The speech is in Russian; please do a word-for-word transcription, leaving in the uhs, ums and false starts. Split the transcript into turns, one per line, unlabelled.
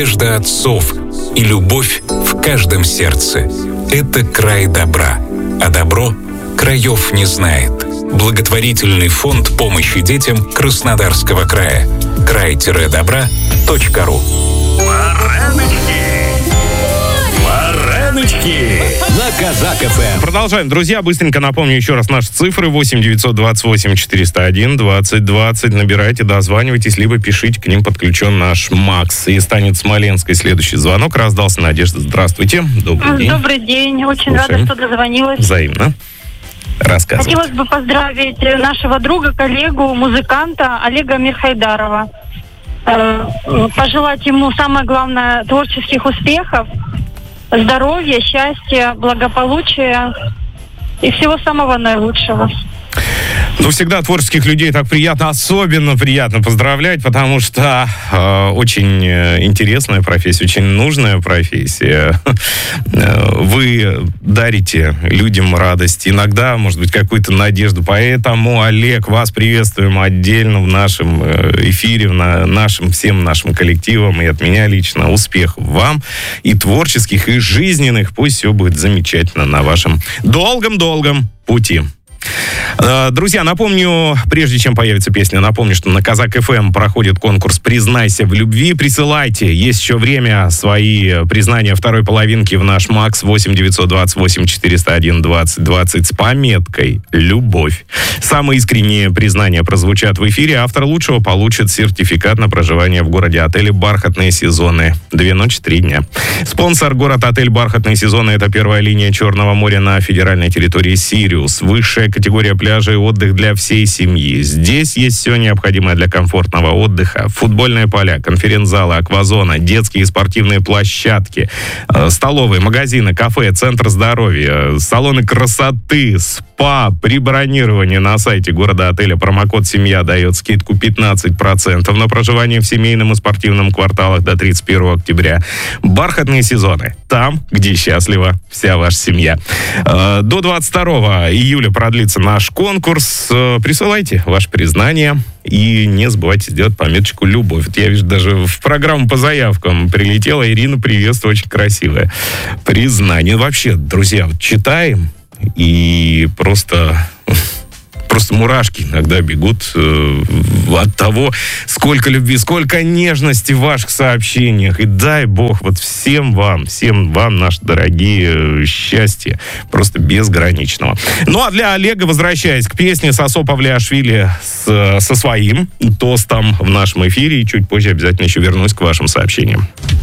надежда отцов и любовь в каждом сердце. Это край добра, а добро краев не знает. Благотворительный фонд помощи детям Краснодарского края. край-добра точка ру.
Вареночки на Казак эф эм.
Продолжаем, друзья. Быстренько напомню еще раз наши цифры. восемь девятьсот двадцать восемь четыреста один двадцать двадцать. Набирайте, дозванивайтесь, либо пишите, к ним подключен наш Макс. И станет Смоленской следующий звонок. Раздался. Надежда, здравствуйте. Добрый день.
Добрый день. Очень
Слушаем.
рада, что дозвонилась.
Взаимно. Рассказывайте.
Хотелось бы поздравить нашего друга, коллегу, музыканта Олега Мирхайдарова. Э, Пожелать ему, самое главное, творческих успехов, здоровья, счастья, благополучия и всего самого наилучшего.
Ну, всегда творческих людей так приятно, особенно приятно поздравлять, потому что э, очень интересная профессия, очень нужная профессия. Вы дарите людям радость, иногда, может быть, какую-то надежду. Поэтому, Олег, вас приветствуем отдельно в нашем эфире, в на, нашим, всем нашим коллективам, и от меня лично успехов вам, и творческих, и жизненных. Пусть все будет замечательно на вашем долгом-долгом пути. Друзья, напомню, прежде чем появится песня, напомню, что на Казак эф эм проходит конкурс «Признайся в любви». Присылайте, есть еще время, свои признания второй половинки в наш Макс восемь девятьсот двадцать восемь четыреста один двадцать двадцать с пометкой «Любовь». Самые искренние признания прозвучат в эфире. Автор лучшего получит сертификат на проживание в городе-отеле «Бархатные сезоны». Две ночи, три дня. Спонсор — город-отель «Бархатные сезоны». Это первая линия Черного моря на федеральной территории Сириус. Высшая категория пляжа и отдых для всей семьи. Здесь есть все необходимое для комфортного отдыха. Футбольные поля, конференц-залы, аквазона, детские и спортивные площадки, э, столовые, магазины, кафе, центр здоровья, салоны красоты, спа. При бронировании на сайте города-отеля промокод «Семья» дает скидку пятнадцать процентов на проживание в семейном и спортивном кварталах до тридцать первого октября. Бархатные сезоны. Там, где счастлива вся ваша семья. Э, до двадцать второго июля продлится наш конкурс. Присылайте ваше признание и не забывайте сделать пометочку «Любовь». Вот я вижу, даже в программу по заявкам прилетела. Ирина, приветствую, очень красивое признание. Вообще, друзья, вот читаем и просто... Просто мурашки иногда бегут э, от того, сколько любви, сколько нежности в ваших сообщениях. И дай бог вот всем вам, всем вам, наши дорогие, счастья просто безграничного. Ну, а для Олега, возвращаясь к песне Сосо Павлиашвили с, со своим тостом в нашем эфире, и чуть позже обязательно еще вернусь к вашим сообщениям.